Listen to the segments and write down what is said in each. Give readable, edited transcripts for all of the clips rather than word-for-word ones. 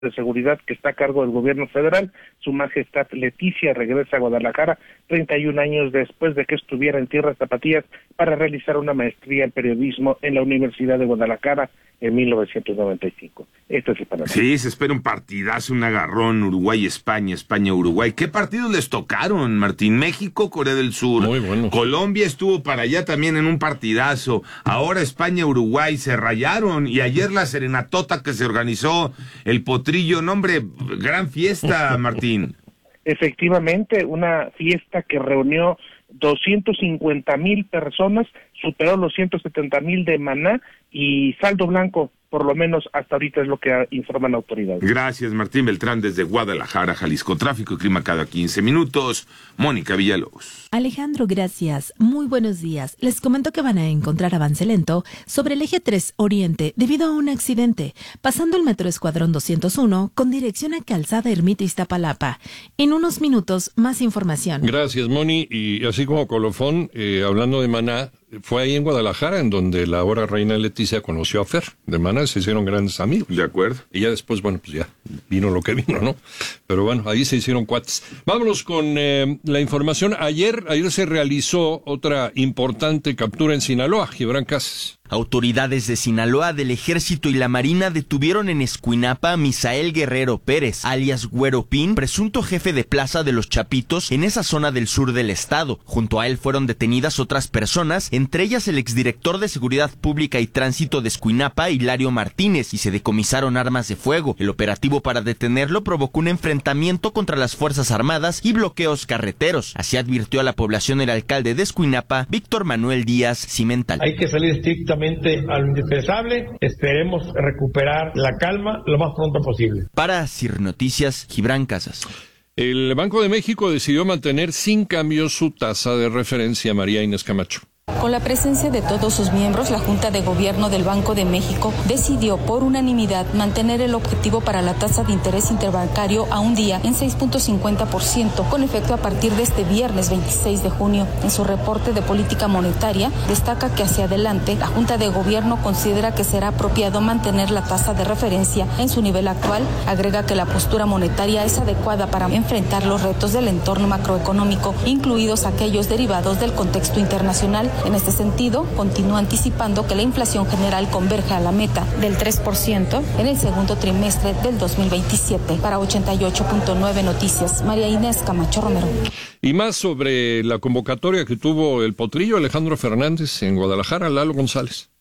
de seguridad que está a cargo del gobierno federal. Su Majestad Leticia regresa a Guadalajara 31 años después de que estuviera en tierras tapatías para realizar una maestría en periodismo en la Universidad de Guadalajara en 1995. Esto es el panorama. Sí, se espera un partidazo, un agarrón, Uruguay-España, España-Uruguay. ¿Qué partidos les tocaron, Martín? México, Corea del Sur. Muy bueno. Colombia estuvo para allá también en un partidazo. Ahora España-Uruguay se rayaron. Y ayer la serenatota que se organizó, el Potrillo, no hombre, gran fiesta, Martín. Efectivamente, una fiesta que reunió 250,000 personas, superó los 170,000 de Maná y saldo blanco, por lo menos hasta ahorita es lo que informan autoridades. Gracias, Martín Beltrán, desde Guadalajara, Jalisco. Tráfico y clima cada 15 minutos. Mónica Villalobos. Alejandro, gracias. Muy buenos días. Les comento que van a encontrar avance lento sobre el eje 3 Oriente debido a un accidente, pasando el metro Escuadrón 201 con dirección a Calzada Ermita Iztapalapa. En unos minutos, más información. Gracias, Moni. Y así como colofón, hablando de Maná, fue ahí en Guadalajara en donde la ahora reina Leticia conoció a Fer. De Maná se hicieron grandes amigos. De acuerdo. Y ya después, bueno, pues ya vino lo que vino, ¿no? Pero bueno, ahí se hicieron cuates. Vámonos con la información. Ayer se realizó otra importante captura en Sinaloa, Gibran Casas. Autoridades de Sinaloa, del Ejército y la Marina detuvieron en Escuinapa a Misael Guerrero Pérez, alias Güero Pin, presunto jefe de plaza de los Chapitos en esa zona del sur del estado. Junto a él fueron detenidas otras personas, entre ellas el exdirector de Seguridad Pública y Tránsito de Escuinapa, Hilario Martínez, y se decomisaron armas de fuego. El operativo para detenerlo provocó un enfrentamiento contra las Fuerzas Armadas y bloqueos carreteros. Así advirtió a la población el alcalde de Escuinapa, Víctor Manuel Díaz Cimental. Hay que salir estrictamente a lo indispensable. Esperemos recuperar la calma lo más pronto posible. Para CIR Noticias, Gibran Casas. El Banco de México decidió mantener sin cambio su tasa de referencia. María Inés Camacho. Con la presencia de todos sus miembros, la Junta de Gobierno del Banco de México decidió por unanimidad mantener el objetivo para la tasa de interés interbancario a un día en 6.50%, con efecto a partir de este viernes 26 de junio. En su reporte de política monetaria, destaca que hacia adelante la Junta de Gobierno considera que será apropiado mantener la tasa de referencia en su nivel actual. Agrega que la postura monetaria es adecuada para enfrentar los retos del entorno macroeconómico, incluidos aquellos derivados del contexto internacional. En este sentido, continúa anticipando que la inflación general converge a la meta del 3% en el segundo trimestre del 2027. Para 88.9 Noticias, María Inés Camacho Romero. Y más sobre la convocatoria que tuvo el Potrillo Alejandro Fernández en Guadalajara, Lalo González.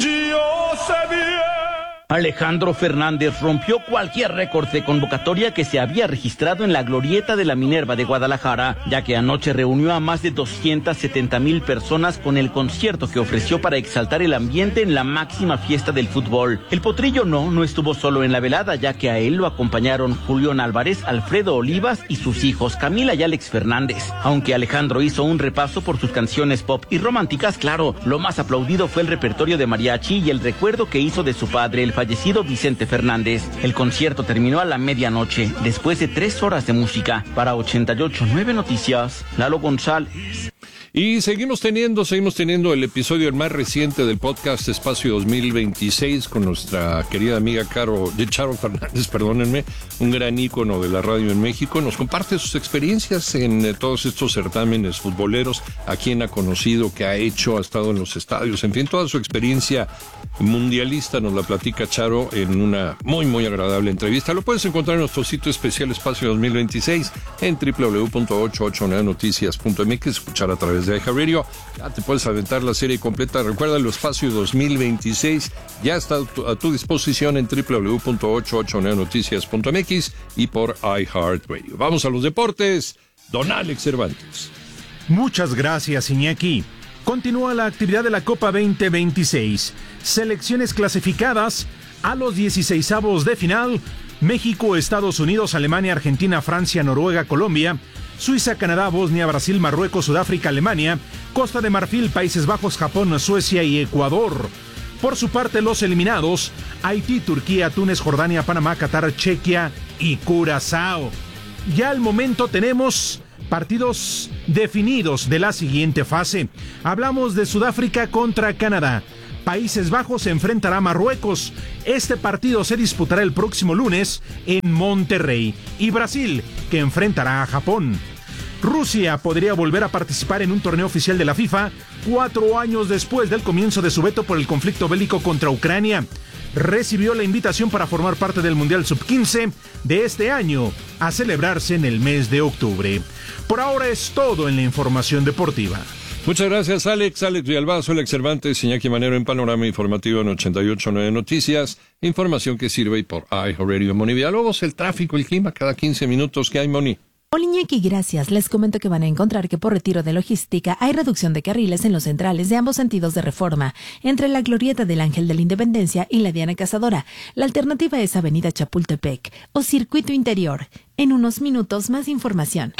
Alejandro Fernández rompió cualquier récord de convocatoria que se había registrado en la glorieta de la Minerva de Guadalajara, ya que anoche reunió a más de 270,000 personas con el concierto que ofreció para exaltar el ambiente en la máxima fiesta del fútbol. El Potrillo no estuvo solo en la velada, ya que a él lo acompañaron Julián Álvarez, Alfredo Olivas y sus hijos Camila y Alex Fernández. Aunque Alejandro hizo un repaso por sus canciones pop y románticas, claro, lo más aplaudido fue el repertorio de mariachi y el recuerdo que hizo de su padre, el fallecido Vicente Fernández. El concierto terminó a la medianoche, después de 3 horas de música. Para 88.9 Noticias, Lalo González. Y seguimos teniendo el episodio el más reciente del podcast Espacio 2026 con nuestra querida amiga Charo Fernández, perdónenme, un gran ícono de la radio en México. Nos comparte sus experiencias en todos estos certámenes futboleros, a quien ha conocido, qué ha hecho, ha estado en los estadios, en fin, toda su experiencia mundialista nos la platica Charo en una muy, muy agradable entrevista. Lo puedes encontrar en nuestro sitio especial Espacio 2026 en www.889noticias.mx, escuchar a través de iHeartRadio. Ya te puedes aventar la serie completa. Recuerda, el Espacio 2026 ya está a tu disposición en www.889noticias.mx y por iHeartRadio. Vamos a los deportes. Don Alex Cervantes. Muchas gracias, Iñaki. Continúa la actividad de la Copa 2026. Selecciones clasificadas a los 16avos de final: México, Estados Unidos, Alemania, Argentina, Francia, Noruega, Colombia, Suiza, Canadá, Bosnia, Brasil, Marruecos, Sudáfrica, Alemania, Costa de Marfil, Países Bajos, Japón, Suecia y Ecuador. Por su parte, los eliminados: Haití, Turquía, Túnez, Jordania, Panamá, Qatar, Chequia y Curazao. Ya al momento tenemos partidos definidos de la siguiente fase. Hablamos de Sudáfrica contra Canadá. Países Bajos se enfrentará a Marruecos. Este partido se disputará el próximo lunes en Monterrey. Y Brasil, que enfrentará a Japón. Rusia podría volver a participar en un torneo oficial de la FIFA 4 años después del comienzo de su veto por el conflicto bélico contra Ucrania. Recibió la invitación para formar parte del Mundial Sub-15 de este año, a celebrarse en el mes de octubre. Por ahora es todo en la información deportiva. Muchas gracias, Alex. Alex Villalbazo, Alex Cervantes, Iñaki Manero en Panorama Informativo en 88.9 Noticias. Información que sirve por iHeartRadio. Moni Villalobos, el tráfico, el clima, cada 15 minutos. ¿Qué hay, Moni? Hola, Iñaki, gracias. Les comento que van a encontrar que por retiro de logística hay reducción de carriles en los centrales de ambos sentidos de Reforma, entre la glorieta del Ángel de la Independencia y la Diana Cazadora. La alternativa es Avenida Chapultepec o Circuito Interior. En unos minutos, más información.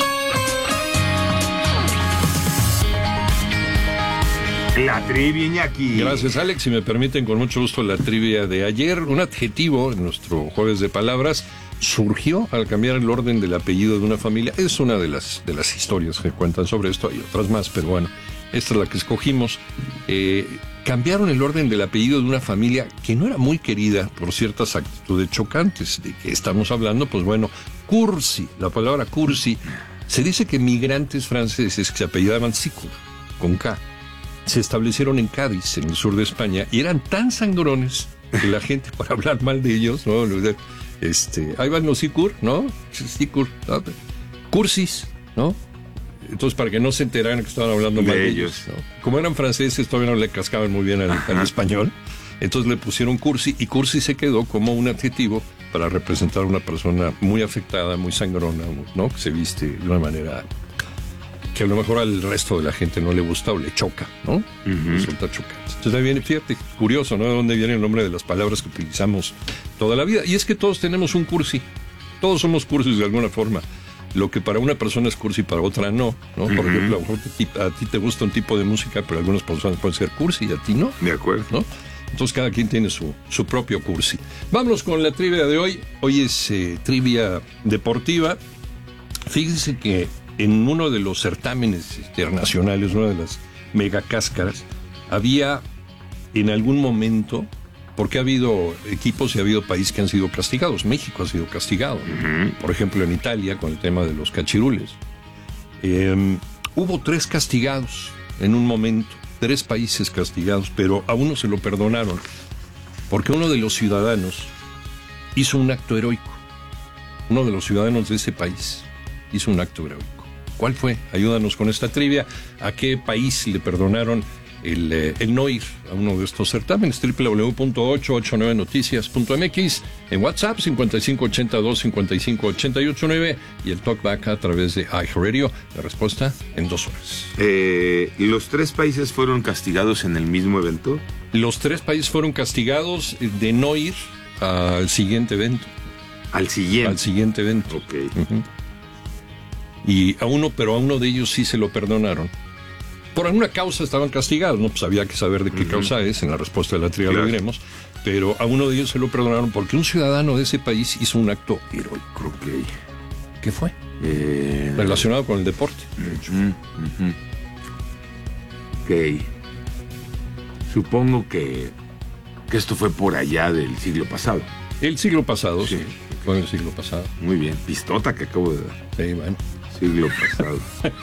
La trivia, Iñaki. Gracias, Alex. Si me permiten, con mucho gusto, la trivia de ayer. Un adjetivo en nuestro jueves de palabras surgió al cambiar el orden del apellido de una familia. Es una de las historias que cuentan sobre esto. Hay otras más, pero bueno, esta es la que escogimos. Cambiaron el orden del apellido de una familia que no era muy querida por ciertas actitudes chocantes. ¿De qué estamos hablando? Pues bueno, Cursi, la palabra Cursi. Se dice que migrantes franceses que se apellidaban Sicour, con K, se establecieron en Cádiz, en el sur de España, y eran tan sangrones que la gente, para hablar mal de ellos, ¿no? Ahí van los Sicour, ¿no? Sicour, ¿no? Cursis, ¿no? Entonces, para que no se enteraran que estaban hablando mal de ellos, ¿no? Como eran franceses, todavía no le cascaban muy bien al español, entonces le pusieron Cursi, y Cursi se quedó como un adjetivo para representar a una persona muy afectada, muy sangrona, ¿no? Que se viste de una manera que a lo mejor al resto de la gente no le gusta o le choca, ¿no? Resulta chocante. Entonces ahí viene, fíjate, curioso, ¿no? De dónde viene el nombre de las palabras que utilizamos toda la vida. Y es que todos tenemos un cursi. Todos somos cursis de alguna forma. Lo que para una persona es cursi, para otra no, ¿no? Por ejemplo, a lo mejor a ti te gusta un tipo de música, pero algunas personas pueden ser cursi y a ti no. De acuerdo. ¿No? Entonces cada quien tiene su propio cursi. Vámonos con la trivia de hoy. Hoy es trivia deportiva. Fíjense que en uno de los certámenes internacionales, una de las megacáscaras, había en algún momento, porque ha habido equipos y ha habido países que han sido castigados. México ha sido castigado, por ejemplo en Italia con el tema de los cachirules. Hubo 3 castigados en un momento, 3 países castigados, pero a uno se lo perdonaron, porque uno de los ciudadanos hizo un acto heroico. Uno de los ciudadanos de ese país hizo un acto heroico. ¿Cuál fue? Ayúdanos con esta trivia. ¿A qué país le perdonaron el no ir a uno de estos certámenes? www.889noticias.mx, en WhatsApp 5582-55889 y el talkback a través de iHeartRadio. La respuesta en 2 horas. ¿Los 3 países fueron castigados en el mismo evento? Los 3 países fueron castigados de no ir al siguiente evento. ¿Al siguiente? Al siguiente evento. Ok. Y pero a uno de ellos sí se lo perdonaron. Por alguna causa estaban castigados, ¿no? Pues había que saber de qué causa es, en la respuesta de la trivia lo diremos, pero a uno de ellos se lo perdonaron porque un ciudadano de ese país hizo un acto heroico. Ok. ¿Qué fue? Relacionado con el deporte, de hecho. Ok. Supongo que esto fue por allá del siglo pasado. El siglo pasado, sí. Fue en el siglo pasado. Muy bien. Pistota que acabo de dar. Sí, bueno. Siglo pasado.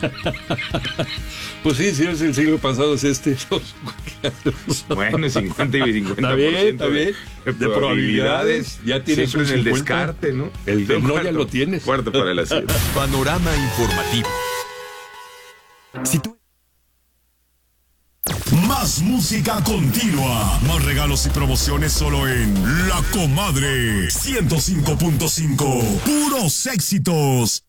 Pues sí, si es el siglo pasado, es este. Bueno, 50 y 50%. Está bien. De probabilidades. Ya tienes siempre un en el descarte, ¿no? El no ya lo tienes. Cuarto para las 7. Panorama informativo. Más música continua. Más regalos y promociones solo en La Comadre 105.5. Puros éxitos.